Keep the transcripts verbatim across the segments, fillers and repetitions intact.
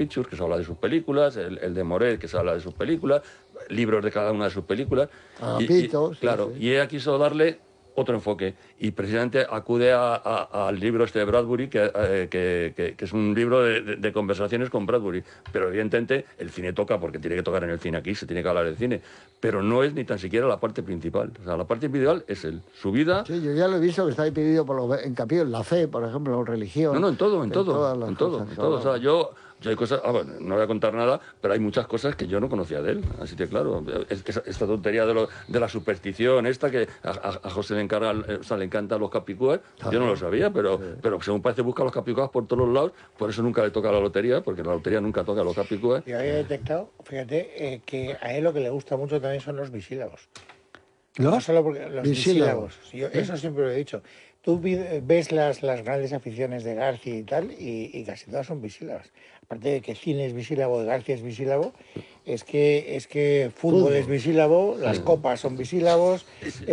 Pictures, que se habla de sus películas, el, el de Moret, que se habla de sus películas, libros de cada una de sus películas. Agapito, y, y, sí, claro, sí. y ella quiso darle otro enfoque, y precisamente acude a, a, al libro este de Bradbury, que, eh, que, que, que es un libro de, de, de conversaciones con Bradbury, pero evidentemente el cine toca, porque tiene que tocar en el cine aquí, se tiene que hablar del cine, pero no es ni tan siquiera la parte principal. O sea, la parte principal es él, su vida. Sí, yo ya lo he visto que está ahí pedido por los hincapié en la fe, por ejemplo, religión. No, no, en todo, en todo, en todo, en todo. O sea, yo, yo hay cosas, ah, bueno, no voy a contar nada, pero hay muchas cosas que yo no conocía de él, así que claro, es, es, esta tontería de, lo, de la superstición esta, que a, a, a José le, encarga, o sea, le encantan los capicúas, yo no lo sabía, pero, sí. pero según parece busca los capicúas por todos los lados, por eso nunca le toca la lotería, porque la lotería nunca toca a los capicúas. Yo había detectado, fíjate, eh, que a él lo que le gusta mucho también son los bisílabos. ¿Los? No solo porque los bisílabos, yo, eso siempre lo he dicho. Tú ves las, las grandes aficiones de García y tal, y, y casi todas son bisílabas. Aparte de que cine es bisílabo, García es bisílabo, es que, es que fútbol, fútbol es bisílabo, las sí. copas son bisílabos,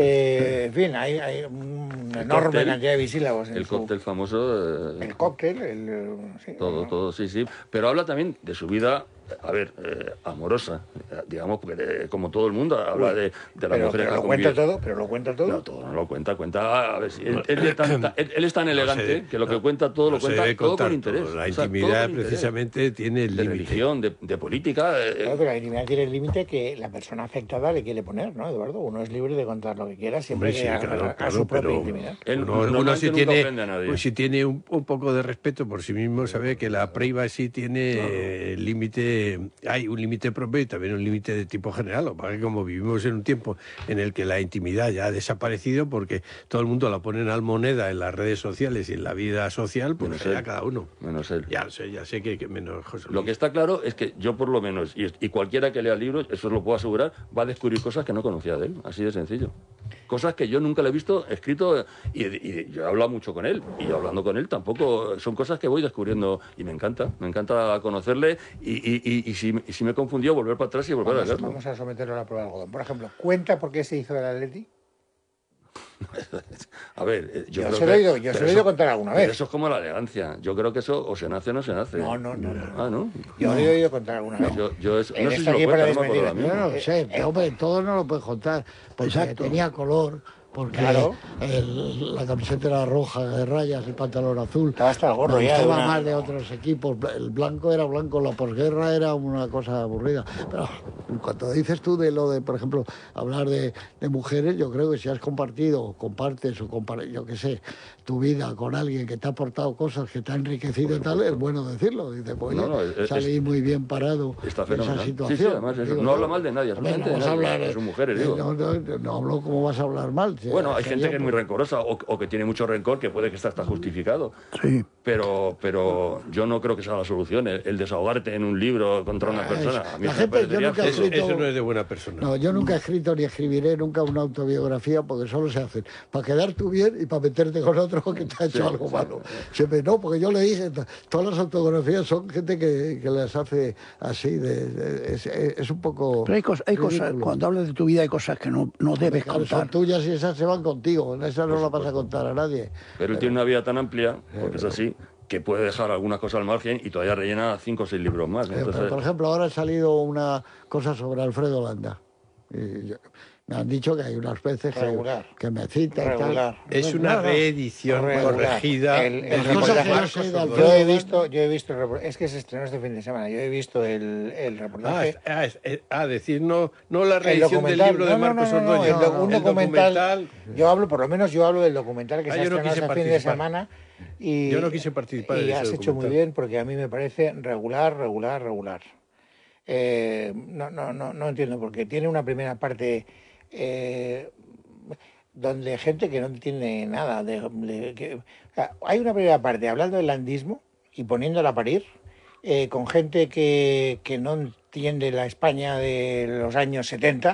eh, en fin, hay, hay una enorme cóctel, cantidad de bisílabos. En el su, cóctel famoso. Eh, el cóctel, el, sí, todo, ¿no? todo, sí, sí. Pero habla también de su vida, a ver, eh, amorosa, digamos, porque eh, como todo el mundo habla de, de la pero, mujer. Pero lo cuenta todo, pero lo cuenta todo. No, todo no lo cuenta, cuenta, a ver, si él, él, tan, él, él es tan elegante no sé, que lo que no, cuenta todo no lo cuenta todo con interés. Todo. La intimidad, o sea, precisamente interés. Tiene el de límite. religión, de, de política. Eh, claro, pero la intimidad tiene el límite que la persona afectada le quiere poner, ¿no, Eduardo? Uno es libre de contar lo que quiera, siempre Hombre, que sí, a, claro, a, claro, a su propia pero intimidad. Él, uno, uno si tiene, pues, si tiene un, un poco de respeto por sí mismo, sabe que la privacy tiene claro. eh, límite, hay un límite propio y también un límite de tipo general. Lo que pasa es que como vivimos en un tiempo en el que la intimidad ya ha desaparecido porque todo el mundo la pone en almoneda en las redes sociales y en la vida social, pues menos allá él. cada uno. Menos él. Ya sé, ya sé que, que menos José Luis. Lo que está claro es que yo por lo menos, y, y cualquiera que lea libros, eso lo puedo asegurar, va a descubrir cosas que no conocía de él, así de sencillo. Cosas que yo nunca le he visto escrito, y, y yo he hablado mucho con él, y yo hablando con él tampoco, son cosas que voy descubriendo, y me encanta, me encanta conocerle, y, y, y, y, si, y si me confundió, volver para atrás y volver vamos, a verlo. Vamos a someterlo a la prueba de algodón. Por ejemplo, ¿cuenta por qué se hizo el Atleti? A ver, yo, yo creo se lo he oído, yo se lo he oído contar alguna vez. Eso es como la elegancia. Yo creo que eso o se nace o no se nace. No, no, no. no. Ah, ¿no? Yo lo he oído contar alguna vez. Yo, yo eso, no sé si está lo aquí cuenta, para no me acuerdo desmentir. ahora mismo. No, no sé, eh, hombre, todo no lo puedes contar, porque Exacto. tenía color, porque claro. el, la camiseta era roja de rayas, el pantalón azul. Estaba hasta el gorro me ya. Estaba una... más de otros equipos. El blanco era blanco, la posguerra era una cosa aburrida. Pero cuando dices tú de lo de, por ejemplo, hablar de, de mujeres, yo creo que si has compartido, compartes o compar yo qué sé, tu vida con alguien que te ha aportado cosas, que te ha enriquecido y tal, es bueno decirlo. Dice, pues no, no, es, salí es, muy bien parado está en esa situación. Sí, sí, además eso. Digo, no habla mal de nadie, solamente de, nadie, hablar, de sus mujeres, digo. No, no, no hablo como vas a hablar mal. Bueno, hay gente que es muy rencorosa o, o que tiene mucho rencor, que puede que está hasta justificado. Sí. Pero, pero yo no creo que sea la solución, el, el desahogarte en un libro contra una persona. A mí la me gente, yo nunca he eso, escrito, eso no es de buena persona. No, yo nunca he escrito ni escribiré nunca una autobiografía porque solo se hacen para quedar tú bien y para meterte con otro que te ha hecho sí, algo sí, malo. Sí. Siempre no, porque yo le dije, todas las autobiografías son gente que, que las hace así, de, de, es, es un poco... Pero hay, cos, hay cosas, cuando hablas de tu vida hay cosas que no, no debes claro, contar. Son tuyas y esas se van contigo, esas no las vas a contar a nadie. Pero él tiene una vida tan amplia, porque es así, que puede dejar algunas cosas al margen y todavía rellena cinco o seis libros más. Entonces... Pero, por ejemplo, ahora ha salido una cosa sobre Alfredo Landa. Y yo, me han dicho que hay unas veces que, que me cita y tal. Es una no, no. reedición regular. corregida. El, el el reportaje, yo, yo he visto, yo he visto el reportaje, es que se estrenó este fin de semana. Yo he visto el, el reportaje. Ah, es, es, ah, decir, no, no la reedición del libro de Marcos no, no, no, Ordóñez. No, no, un el documental, documental. Yo hablo, por lo menos, yo hablo del documental que ah, se ha estrenado no este participar. fin de semana. Y, yo no quise participar. Y de has ese hecho muy bien porque a mí me parece regular, regular, regular. Eh, no, no, no, no entiendo porque tiene una primera parte. Eh, donde gente que no entiende nada de, de, que, o sea, hay una primera parte hablando del landismo y poniéndola a parir eh, con gente que, que no entiende la España de los años setenta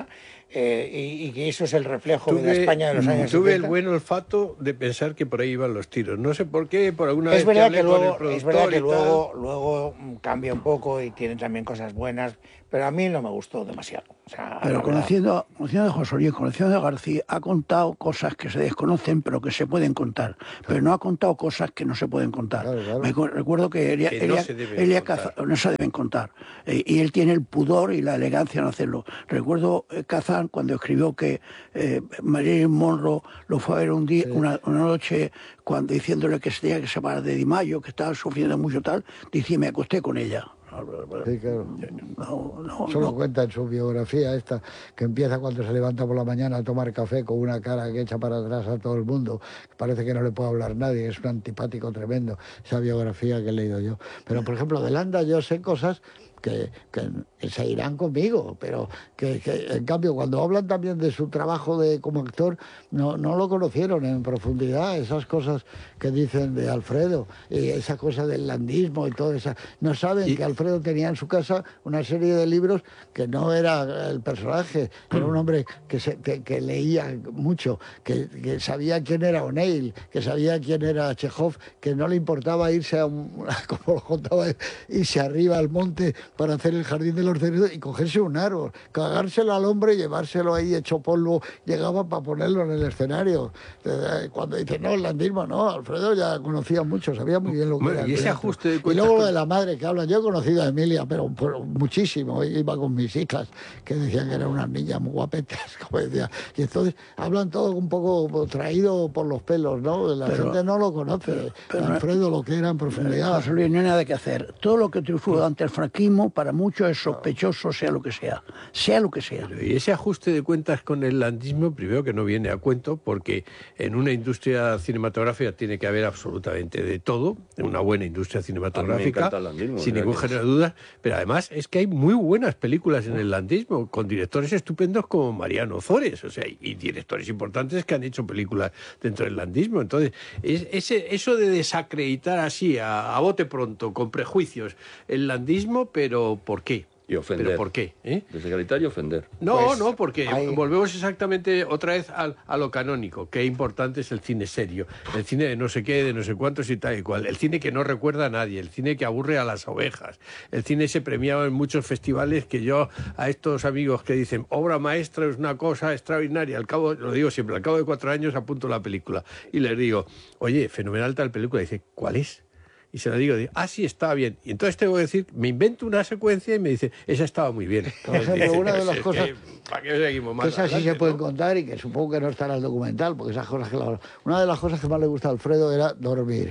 eh, y, y que eso es el reflejo tuve, de la España de los años Tuve setenta. el buen olfato de pensar que por ahí iban los tiros. No sé por qué, por alguna Es vez verdad que que hablé con el luego, productor es verdad que y tal. luego, luego cambia un poco y tiene también cosas buenas, pero a mí no me gustó demasiado. O sea, Pero la verdad. conociendo, conociendo a José Luis, conociendo a García, ha contado cosas que se desconocen, pero que se pueden contar. Pero no ha contado cosas que no se pueden contar. Claro, claro. Me co- recuerdo que Elia, Que no Elia- se deben Elia contar. Caza- no se deben contar. Eh, y él tiene el pudor y la elegancia en hacerlo. Recuerdo eh, Kazan cuando escribió que eh, Marilyn Monroe lo fue a ver un día, una, una noche, cuando diciéndole que se tenía que separar de Di Maio, que estaba sufriendo mucho tal, dice, me acosté con ella. Sí, claro. No, no, Solo no. cuenta en su biografía esta, que empieza cuando se levanta por la mañana a tomar café con una cara que echa para atrás a todo el mundo. Parece que no le puede hablar nadie, es un antipático tremendo, esa biografía que he leído yo. Pero, por ejemplo, de Landa yo sé cosas que, que se irán conmigo, pero que, que, en cambio, cuando hablan también de su trabajo de, como actor, no, no lo conocieron en profundidad, esas cosas que dicen de Alfredo, y esa cosa del landismo y todo eso. No saben Y- que Alfredo tenía en su casa una serie de libros que no era el personaje, era un hombre que, se, que, que leía mucho, que, que sabía quién era O'Neill, que sabía quién era Chekhov, que no le importaba irse a un, como lo contaba, él, irse arriba al monte para hacer el jardín de los cerdos y cogerse un árbol, cagárselo al hombre y llevárselo ahí hecho polvo, llegaba para ponerlo en el escenario. Cuando dice, no, el landismo, no, Alfredo ya conocía mucho, sabía muy bien lo que Bueno, era. y el ese teatro. ajuste de Y cuentas luego lo con- de la madre que habla, yo he conocido a Emilia, pero por muchísimo, iba con mis hijas, que decían que eran unas niñas muy guapetas, como decía. Y entonces hablan todo un poco traído por los pelos, ¿no? La Pero- gente no lo conoce, pero- pero no- Alfredo, lo que era en profundidad. José Luis, no hay nada que hacer. Todo lo que triunfó ante el franquismo, para muchos es sospechoso, sea lo que sea. Sea lo que sea. Y ese ajuste de cuentas con el landismo, primero que no viene a cuento, porque en una industria cinematográfica tiene que haber absolutamente de todo, una buena industria cinematográfica, encanta el landismo, sin o sea ningún que- género de dudas, pero además es que hay muy buenas películas en el landismo, con directores estupendos como Mariano Ozores, o sea, y, y directores importantes que han hecho películas dentro del landismo. Entonces, es, ese, eso de desacreditar así, a, a bote pronto, con prejuicios, el landismo, pero ¿por qué? Y ofender. ¿Pero por qué? ¿Eh? Desacreditar y ofender. No, Pues, no, porque hay- volvemos exactamente otra vez al, a lo canónico. Qué importante es el cine serio, el cine de no sé qué, de no sé cuántos y tal y cual, el cine que no recuerda a nadie, el cine que aburre a las ovejas, el cine se premiaba en muchos festivales que yo a estos amigos que dicen obra maestra es una cosa extraordinaria, al cabo, lo digo siempre, al cabo de cuatro años apunto la película y les digo, oye, fenomenal tal película, y dice, ¿cuál es? Y se la digo, digo, ah, sí, está bien. Y entonces tengo que decir, me invento una secuencia y me dice, esa estaba muy bien. Por ejemplo, Dice, una de "Pues las es cosas que, ¿para qué seguimos más que esas sí adelante, se pueden no?". contar y que supongo que no estará en el documental, porque esas cosas que la... Una de las cosas que más le gusta a Alfredo era dormir.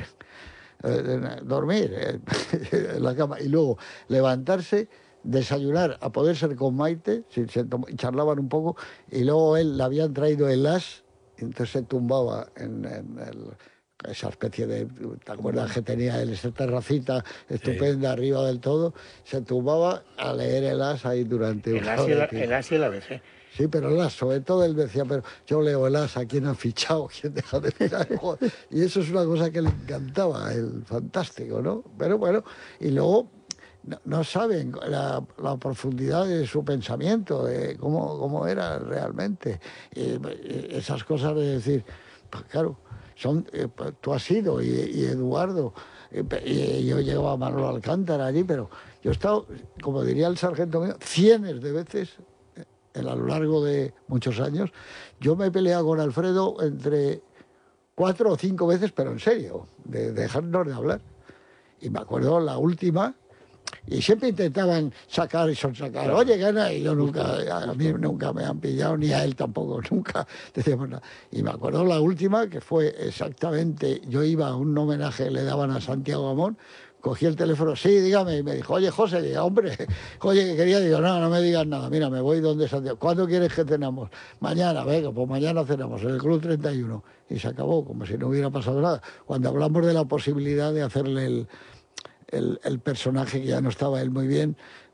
Eh, dormir eh, en la cama y luego levantarse, desayunar, a poder ser con Maite, si se tom- charlaban un poco, y luego él le habían traído el as, y entonces se tumbaba en, en el- esa especie de, ¿te acuerdas que tenía él esa terracita estupenda arriba del todo? Se tumbaba a leer el as ahí durante El una As y hora de el, tiempo. el As y el A B C. Sí, pero el as, sobre todo él decía, pero yo leo el as, ¿a quién ha fichado? ¿Quién deja de fichar? Joder. Y eso es una cosa que le encantaba, el fantástico, ¿no? Pero bueno, y luego no, no saben la, la profundidad de su pensamiento, de cómo, cómo era realmente. Y, y esas cosas de decir, pues claro, son, eh, pues, tú has sido y, y Eduardo, y, y yo llegaba a Manolo Alcántara allí, pero yo he estado, como diría el sargento mío, cienes de veces a lo largo de muchos años. Yo me he peleado con Alfredo entre cuatro o cinco veces, pero en serio, de dejarnos de hablar. Y me acuerdo la última, y siempre intentaban sacar y sonsacar. Oye, gana, y yo nunca, a mí nunca me han pillado, ni a él tampoco, nunca decíamos nada. Y me acuerdo la última, que fue exactamente, yo iba a un homenaje, le daban a Santiago Amón, cogí el teléfono, sí, dígame, y me dijo, oye, José, diga, hombre, oye, que quería, digo, no, no me digas nada, mira, me voy donde Santiago, ¿cuándo quieres que cenamos? Mañana, venga, pues mañana cenamos, en el Club treinta y uno, y se acabó, como si no hubiera pasado nada. Cuando hablamos de la posibilidad de hacerle el, el, el personaje, que ya no estaba él muy bien,